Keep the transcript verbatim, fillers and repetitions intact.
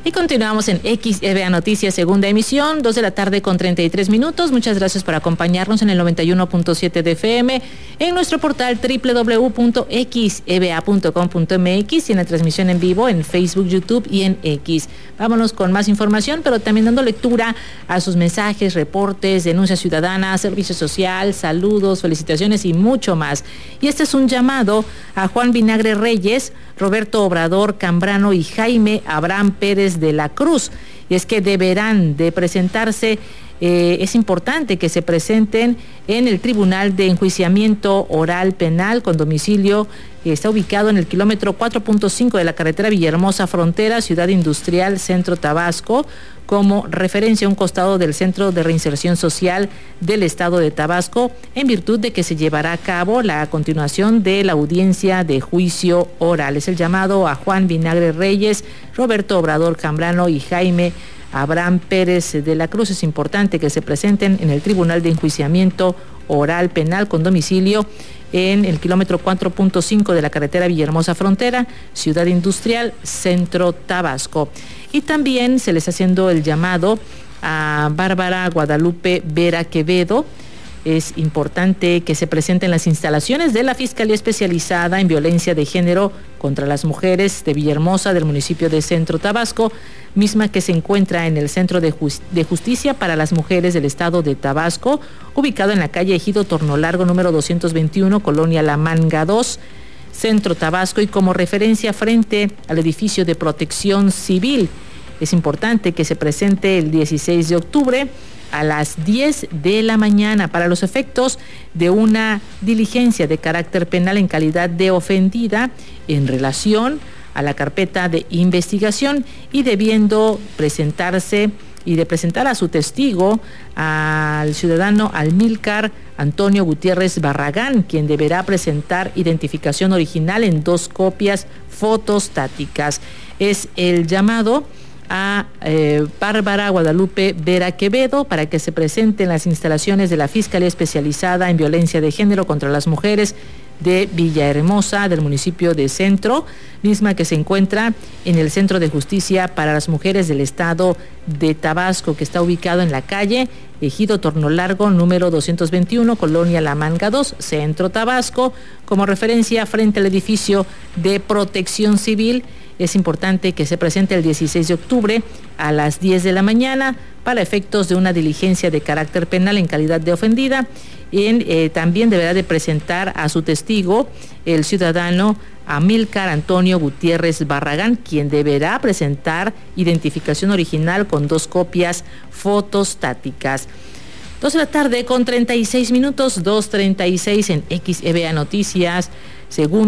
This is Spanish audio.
Y continuamos en X E V A Noticias, segunda emisión, dos de la tarde con treinta y tres minutos. Muchas gracias por acompañarnos en el noventa y uno punto siete de F M, en nuestro portal doble u doble u doble u punto x e v a punto com punto m x y en la transmisión en vivo en Facebook, YouTube y en X. Vámonos con más información, pero también dando lectura a sus mensajes, reportes, denuncias ciudadanas, servicio social, saludos, felicitaciones y mucho más. Y este es un llamado a Juan Vinagre Reyes, Roberto Obrador Cambrano y Jaime Abraham Pérez de la Cruz, y es que deberán de presentarse, eh, es importante que se presenten en el Tribunal de Enjuiciamiento Oral Penal con domicilio que está ubicado en el kilómetro cuatro punto cinco de la carretera Villahermosa Frontera, Ciudad Industrial, Centro Tabasco, como referencia a un costado del Centro de Reinserción Social del Estado de Tabasco, en virtud de que se llevará a cabo la continuación de la audiencia de juicio oral. Es el llamado a Juan Vinagre Reyes, Roberto Obrador Cambrano y Jaime Abraham Pérez de la Cruz. Es importante que se presenten en el Tribunal de Enjuiciamiento Oral Penal con domicilio en el kilómetro cuatro punto cinco de la carretera Villahermosa Frontera, Ciudad Industrial, Centro Tabasco. Y también se les está haciendo el llamado a Bárbara Guadalupe Vera Quevedo. Es importante que se presenten las instalaciones de la Fiscalía Especializada en Violencia de Género contra las Mujeres de Villahermosa, del municipio de Centro Tabasco, misma que se encuentra en el Centro de, Just- de Justicia para las Mujeres del Estado de Tabasco, ubicado en la calle Ejido Tornolargo número doscientos veintiuno, Colonia La Manga dos, Centro Tabasco, y como referencia frente al edificio de Protección Civil. Es importante que se presente el dieciséis de octubre a las diez de la mañana para los efectos de una diligencia de carácter penal en calidad de ofendida en relación a la carpeta de investigación, y debiendo presentarse y de presentar a su testigo al ciudadano Amílcar Antonio Gutiérrez Barragán, quien deberá presentar identificación original en dos copias fotostáticas. Es el llamado a eh, Bárbara Guadalupe Vera Quevedo para que se presente en las instalaciones de la Fiscalía Especializada en Violencia de Género contra las Mujeres de Villahermosa, del municipio de Centro, misma que se encuentra en el Centro de Justicia para las Mujeres del Estado de Tabasco, que está ubicado en la calle Ejido Tornolargo número doscientos veintiuno, Colonia La Manga dos, Centro Tabasco, como referencia frente al edificio de Protección Civil. Es importante que se presente el dieciséis de octubre a las diez de la mañana para efectos de una diligencia de carácter penal en calidad de ofendida. Y eh, también deberá de presentar a su testigo el ciudadano Amílcar Antonio Gutiérrez Barragán, quien deberá presentar identificación original con dos copias fotostáticas. Dos de la tarde con treinta y seis minutos, dos treinta y seis en X E V A Noticias, según